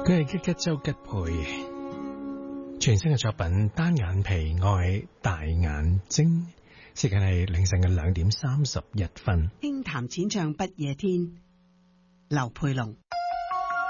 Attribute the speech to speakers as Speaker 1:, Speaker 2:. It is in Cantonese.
Speaker 1: 佢係吉吉周吉培全新嘅作品《單眼皮愛大眼睛》，時間係凌晨嘅2:31。
Speaker 2: 輕談淺唱不夜天，劉佩龍。